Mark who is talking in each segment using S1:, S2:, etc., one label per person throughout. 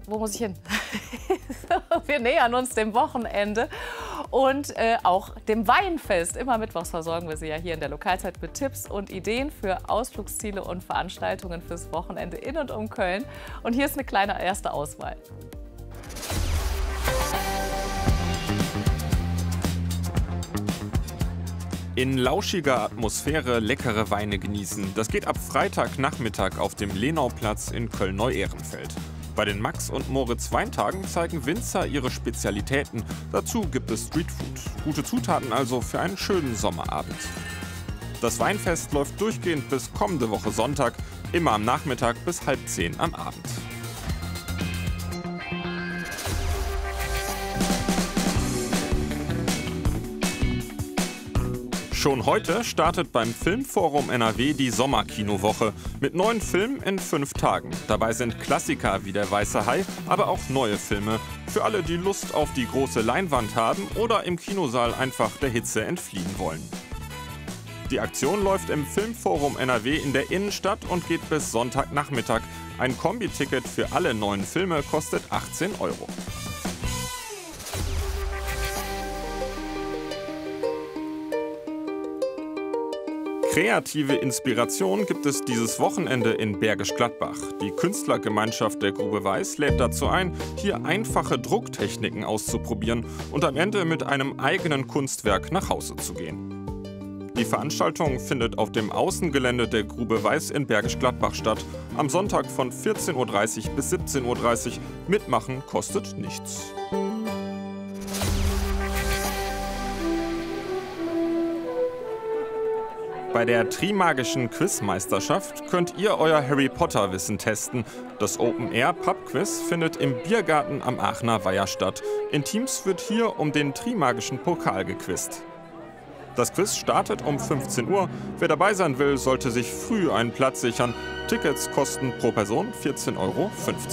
S1: wo muss ich hin? Wir nähern uns dem Wochenende und auch dem Weinfest. Immer mittwochs versorgen wir Sie ja hier in der Lokalzeit mit Tipps und Ideen für Ausflugsziele und Veranstaltungen fürs Wochenende in und um Köln. Und hier ist eine kleine erste Auswahl.
S2: In lauschiger Atmosphäre leckere Weine genießen. Das geht ab Freitagnachmittag auf dem Lenauplatz in Köln-Neu-Ehrenfeld. Bei den Max und Moritz Weintagen zeigen Winzer ihre Spezialitäten. Dazu gibt es Streetfood. Gute Zutaten also für einen schönen Sommerabend. Das Weinfest läuft durchgehend bis kommende Woche Sonntag, immer am Nachmittag bis 9:30 am Abend. Schon heute startet beim Filmforum NRW die Sommerkinowoche mit 9 Filmen in 5 Tagen. Dabei sind Klassiker wie Der Weiße Hai, aber auch neue Filme. Für alle, die Lust auf die große Leinwand haben oder im Kinosaal einfach der Hitze entfliehen wollen. Die Aktion läuft im Filmforum NRW in der Innenstadt und geht bis Sonntagnachmittag. Ein Kombiticket für alle 9 Filme kostet 18 €. Kreative Inspiration gibt es dieses Wochenende in Bergisch Gladbach. Die Künstlergemeinschaft der Grube Weiß lädt dazu ein, hier einfache Drucktechniken auszuprobieren und am Ende mit einem eigenen Kunstwerk nach Hause zu gehen. Die Veranstaltung findet auf dem Außengelände der Grube Weiß in Bergisch Gladbach statt. Am Sonntag von 14:30 bis 17:30 Uhr. Mitmachen kostet nichts. Bei der Trimagischen Quizmeisterschaft könnt ihr euer Harry-Potter-Wissen testen. Das Open-Air-Pub-Quiz findet im Biergarten am Aachener Weiher statt. In Teams wird hier um den Trimagischen Pokal gequizt. Das Quiz startet um 15 Uhr. Wer dabei sein will, sollte sich früh einen Platz sichern. Tickets kosten pro Person 14,50 €.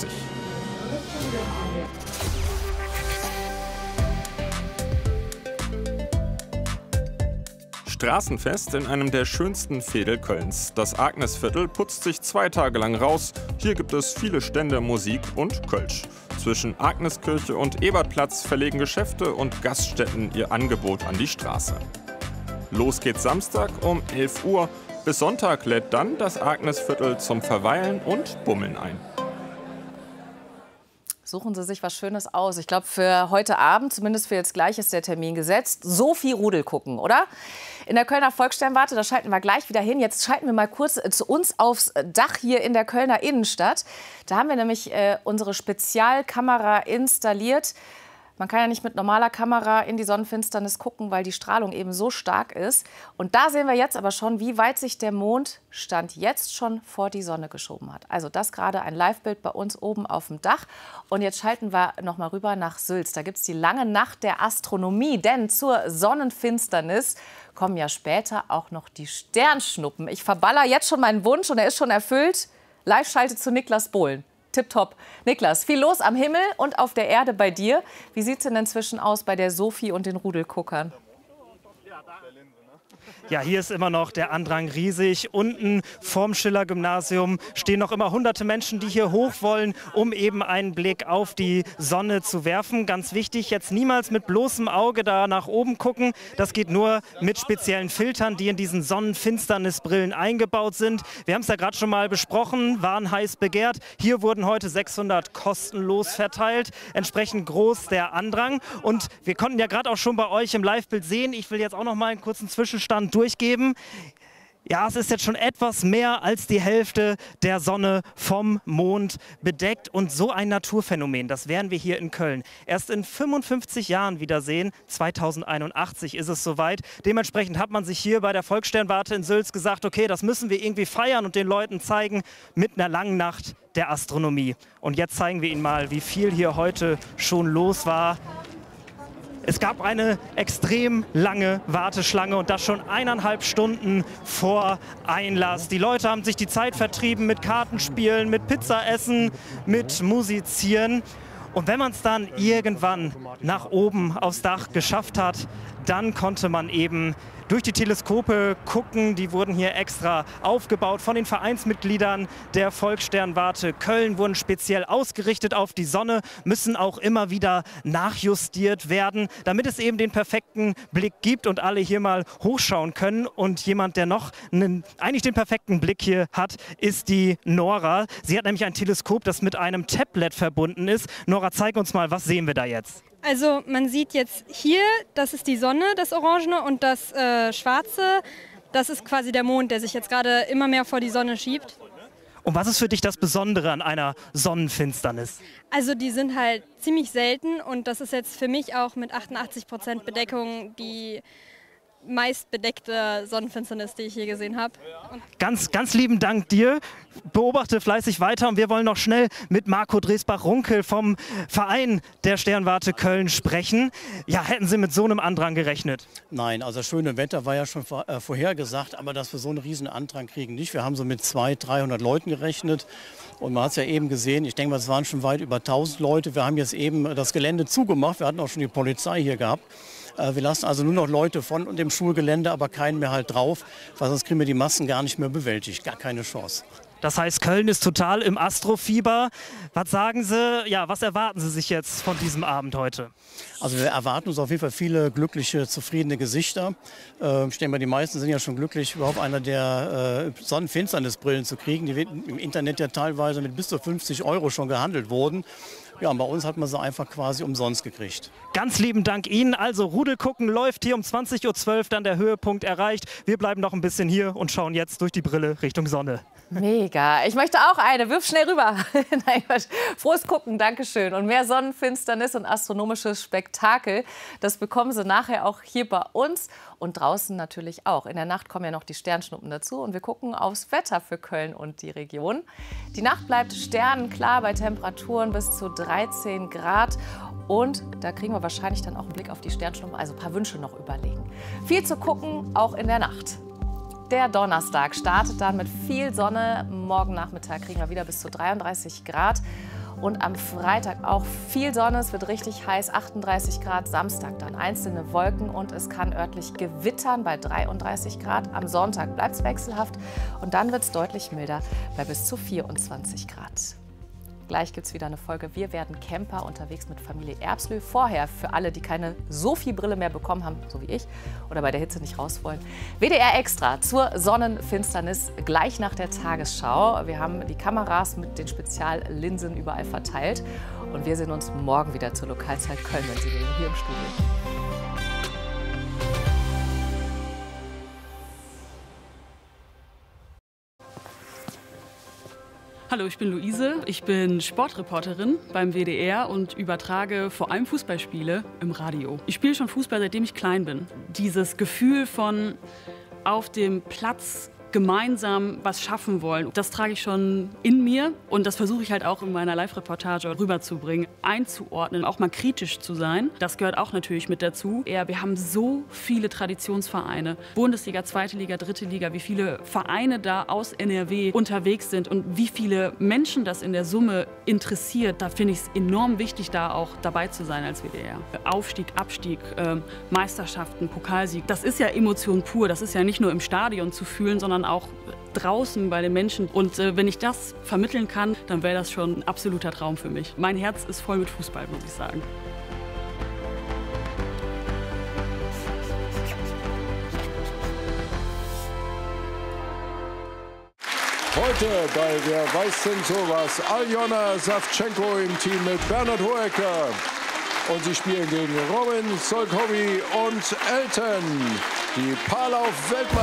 S2: Straßenfest in einem der schönsten Veedel Kölns. Das Agnesviertel putzt sich 2 Tage lang raus. Hier gibt es viele Stände, Musik und Kölsch. Zwischen Agneskirche und Ebertplatz verlegen Geschäfte und Gaststätten ihr Angebot an die Straße. Los geht's Samstag um 11 Uhr. Bis Sonntag lädt dann das Agnesviertel zum Verweilen und Bummeln ein.
S1: Suchen Sie sich was Schönes aus. Ich glaube, für heute Abend, zumindest für jetzt gleich, ist der Termin gesetzt. Sophie Rudel gucken, oder? In der Kölner Volkssternwarte, da schalten wir gleich wieder hin. Jetzt schalten wir mal kurz zu uns aufs Dach hier in der Kölner Innenstadt. Da haben wir nämlich unsere Spezialkamera installiert. Man kann ja nicht mit normaler Kamera in die Sonnenfinsternis gucken, weil die Strahlung eben so stark ist. Und da sehen wir jetzt aber schon, wie weit sich der Mond Stand jetzt schon vor die Sonne geschoben hat. Also das gerade ein Livebild bei uns oben auf dem Dach. Und jetzt schalten wir noch mal rüber nach Sülz. Da gibt es die lange Nacht der Astronomie. Denn zur Sonnenfinsternis kommen ja später auch noch die Sternschnuppen. Ich verballer jetzt schon meinen Wunsch und er ist schon erfüllt. Live-Schalte zu Niklas Bohlen. Tipptopp. Niklas, viel los am Himmel und auf der Erde bei dir. Wie sieht es denn inzwischen aus bei der Sophie und den Rudelguckern?
S3: Ja, hier ist immer noch der Andrang riesig. Unten vorm Schiller-Gymnasium stehen noch immer hunderte Menschen, die hier hoch wollen, um eben einen Blick auf die Sonne zu werfen. Ganz wichtig, jetzt niemals mit bloßem Auge da nach oben gucken. Das geht nur mit speziellen Filtern, die in diesen Sonnenfinsternisbrillen eingebaut sind. Wir haben es ja gerade schon mal besprochen, waren heiß begehrt. Hier wurden heute 600 kostenlos verteilt. Entsprechend groß der Andrang. Und wir konnten ja gerade auch schon bei euch im Livebild sehen, ich will jetzt auch noch mal einen kurzen Zwischenstand durchgeben. Ja, es ist jetzt schon etwas mehr als die Hälfte der Sonne vom Mond bedeckt. Und so ein Naturphänomen, das werden wir hier in Köln erst in 55 Jahren wiedersehen. 2081 ist es soweit. Dementsprechend hat man sich hier bei der Volkssternwarte in Sülz gesagt, okay, das müssen wir irgendwie feiern und den Leuten zeigen mit einer langen Nacht der Astronomie. Und jetzt zeigen wir Ihnen mal, wie viel hier heute schon los war. Es gab eine extrem lange Warteschlange und das schon 1,5 Stunden vor Einlass. Die Leute haben sich die Zeit vertrieben mit Kartenspielen, mit Pizzaessen, mit Musizieren. Und wenn man es dann irgendwann nach oben aufs Dach geschafft hat, dann konnte man eben durch die Teleskope gucken. Die wurden hier extra aufgebaut von den Vereinsmitgliedern der Volkssternwarte Köln, wurden speziell ausgerichtet auf die Sonne, müssen auch immer wieder nachjustiert werden, damit es eben den perfekten Blick gibt und alle hier mal hochschauen können. Und jemand, der noch eigentlich den perfekten Blick hier hat, ist die Nora. Sie hat nämlich ein Teleskop, das mit einem Tablet verbunden ist. Nora, zeig uns mal, was sehen wir da jetzt?
S4: Also man sieht jetzt hier, das ist die Sonne, das Orangene, und das Schwarze, das ist quasi der Mond, der sich jetzt gerade immer mehr vor die Sonne schiebt.
S3: Und was ist für dich das Besondere an einer Sonnenfinsternis?
S4: Also die sind halt ziemlich selten und das ist jetzt für mich auch mit 88% Bedeckung die meist bedeckte Sonnenfinsternis, die ich je gesehen habe.
S3: Ganz lieben Dank dir. Beobachte fleißig weiter und wir wollen noch schnell mit Marco Dresbach-Runkel vom Verein der Sternwarte Köln sprechen. Ja, hätten Sie mit so einem Andrang gerechnet?
S5: Nein, also das schöne Wetter war ja schon vorhergesagt, aber dass wir so einen riesen Andrang kriegen nicht. Wir haben so mit 200-300 Leuten gerechnet und man hat es ja eben gesehen, ich denke mal, es waren schon weit über 1000 Leute. Wir haben jetzt eben das Gelände zugemacht, wir hatten auch schon die Polizei hier gehabt. Wir lassen also nur noch Leute von dem Schulgelände, aber keinen mehr halt drauf, weil sonst kriegen wir die Massen gar nicht mehr bewältigt, gar keine Chance.
S3: Das heißt, Köln ist total im Astrofieber. Was sagen Sie, ja, was erwarten Sie sich jetzt von diesem Abend heute?
S5: Also wir erwarten uns auf jeden Fall viele glückliche, zufriedene Gesichter. Ich denke mal, die meisten sind ja schon glücklich, überhaupt einer der Sonnenfinsternisbrillen zu kriegen, die im Internet ja teilweise mit bis zu 50 € schon gehandelt wurden. Ja, und bei uns hat man sie einfach quasi umsonst gekriegt.
S3: Ganz lieben Dank Ihnen. Also Rudel gucken läuft hier um 20:12 Uhr, dann der Höhepunkt erreicht. Wir bleiben noch ein bisschen hier und schauen jetzt durch die Brille Richtung Sonne.
S1: Mega. Ich möchte auch eine. Wirf schnell rüber. Nein, frohes Gucken, Dankeschön. Und mehr Sonnenfinsternis und astronomisches Spektakel, das bekommen Sie nachher auch hier bei uns und draußen natürlich auch. In der Nacht kommen ja noch die Sternschnuppen dazu und wir gucken aufs Wetter für Köln und die Region. Die Nacht bleibt sternenklar bei Temperaturen bis zu 13 Grad. Und da kriegen wir wahrscheinlich dann auch einen Blick auf die Sternschnuppen, also ein paar Wünsche noch überlegen. Viel zu gucken, auch in der Nacht. Der Donnerstag startet dann mit viel Sonne. Morgen Nachmittag kriegen wir wieder bis zu 33 Grad. Und am Freitag auch viel Sonne. Es wird richtig heiß, 38 Grad. Samstag dann einzelne Wolken und es kann örtlich gewittern bei 33 Grad. Am Sonntag bleibt es wechselhaft und dann wird es deutlich milder bei bis zu 24 Grad. Gleich gibt es wieder eine Folge Wir werden Camper unterwegs mit Familie Erbslö. Vorher für alle, die keine Sophie-Brille mehr bekommen haben, so wie ich, oder bei der Hitze nicht raus wollen. WDR Extra zur Sonnenfinsternis gleich nach der Tagesschau. Wir haben die Kameras mit den Speziallinsen überall verteilt. Und wir sehen uns morgen wieder zur Lokalzeit Köln, wenn Sie wollen, hier im Studio.
S6: Hallo, ich bin Luise, ich bin Sportreporterin beim WDR und übertrage vor allem Fußballspiele im Radio. Ich spiele schon Fußball, seitdem ich klein bin. Dieses Gefühl von auf dem Platz gemeinsam was schaffen wollen, das trage ich schon in mir und das versuche ich halt auch in meiner Live-Reportage rüberzubringen, einzuordnen, auch mal kritisch zu sein. Das gehört auch natürlich mit dazu. Wir haben so viele Traditionsvereine, Bundesliga, Zweite Liga, Dritte Liga, wie viele Vereine da aus NRW unterwegs sind und wie viele Menschen das in der Summe interessiert. Da finde ich es enorm wichtig, da auch dabei zu sein als WDR. Aufstieg, Abstieg, Meisterschaften, Pokalsieg, das ist ja Emotion pur. Das ist ja nicht nur im Stadion zu fühlen, sondern auch draußen bei den Menschen. Und wenn ich das vermitteln kann, dann wäre das schon ein absoluter Traum für mich. Mein Herz ist voll mit Fußball, muss ich sagen.
S7: Heute bei Wer weiß denn sowas? Aljona Savchenko im Team mit Bernhard Hoeker. Und sie spielen gegen Robin Solkowy und Elton. Die Paarlauf-Weltmeister.